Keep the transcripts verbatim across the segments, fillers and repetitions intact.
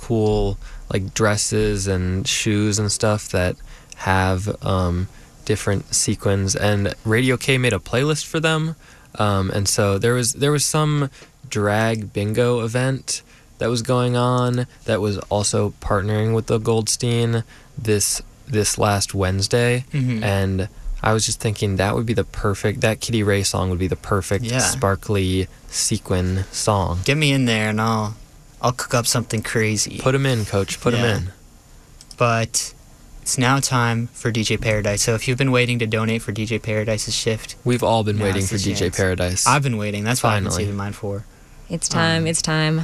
cool like dresses and shoes and stuff that have um, different sequins. And Radio K made a playlist for them. Um, and so there was there was some drag bingo event that was going on that was also partnering with the Goldstein this this last Wednesday. Mm-hmm. And I was just thinking that would be the perfect, that Kitty Ray song would be the perfect Yeah. sparkly sequin song. Get me in there and I'll I'll cook up something crazy. Put him in, coach, put him Yeah. in. But it's now time for D J Paradise. So if you've been waiting to donate for D J Paradise's shift, We've all been Now's waiting the for D J chance. Paradise. I've been waiting. That's what I've been Finally. saving mine for. It's time. Um, it's time.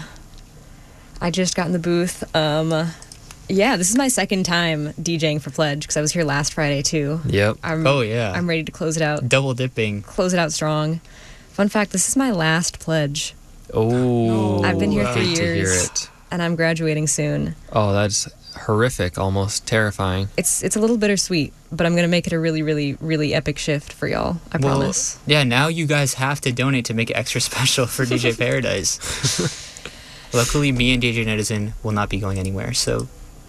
I just got in the booth. Um, yeah, this is my second time DJing for Pledge because I was here last Friday too. Yep. I'm, Oh, yeah. I'm ready to close it out. Double dipping. Close it out strong. Fun fact: this is my last Pledge, Oh, I've been here I three hate to hear years. it. and I'm graduating soon. Oh, that's horrific, almost terrifying. It's it's a little bittersweet, but I'm gonna make it a really, really, really epic shift for y'all. I Well, promise. Yeah, now you guys have to donate to make it extra special for D J Paradise. Luckily, me and D J Netizen will not be going anywhere, so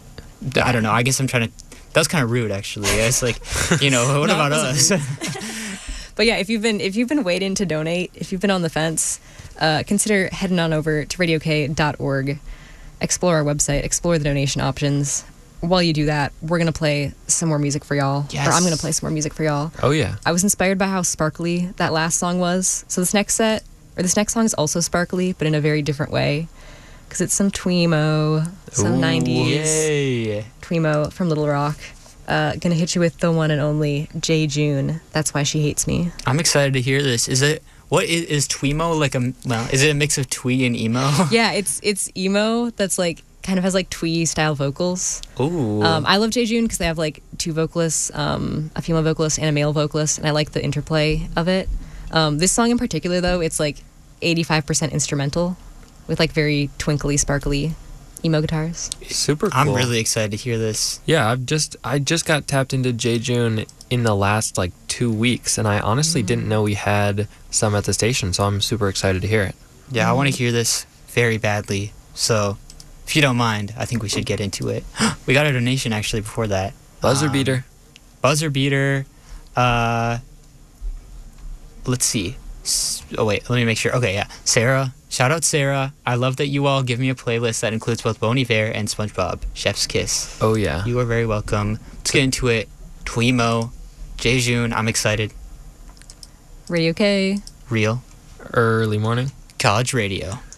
I don't know. I guess I'm trying to. That was kind of rude, actually. It's like, you know, what No, about it us? wasn't But yeah, if you've been if you've been waiting to donate, if you've been on the fence, uh, consider heading on over to radio k dot org, explore our website, explore the donation options. While you do that, we're gonna play some more music for y'all. Yes. Or I'm gonna play some more music for y'all. Oh, yeah. I was inspired by how sparkly that last song was. So this next set, or this next song is also sparkly, but in a very different way. Because it's some Tweemo, some Ooh. nineties Yay. Tweemo from Little Rock. Uh, gonna hit you with the one and only Jay June. That's Why She Hates Me. I'm excited to hear this. Is it what is, is Tweemo like a well? Is it a mix of twee and emo? Yeah, it's it's emo that's like kind of has like twee style vocals. Ooh. Um, I love Jay June because they have like two vocalists, um, a female vocalist and a male vocalist, and I like the interplay of it. Um, this song in particular, though, it's like eighty-five percent instrumental with like very twinkly, sparkly emo guitars. Super cool. I'm really excited to hear this. Yeah, I've just I just got tapped into Jay June in the last like two weeks, and I honestly Mm-hmm. didn't know we had some at the station, so I'm super excited to hear it. Yeah, I want to hear this very badly. So, if you don't mind, I think we should get into it. We got a donation actually before that. Buzzer Um, beater. Buzzer beater. Uh, let's see. S- Oh wait, let me make sure. Okay, yeah, Sarah. Shout out Sarah. I love that you all give me a playlist that includes both Bon Iver and SpongeBob. Chef's Kiss. Oh yeah. You are very welcome. Let's get into it. Tweemo, Jay June. I'm excited. Radio K. Real Early morning. College Radio.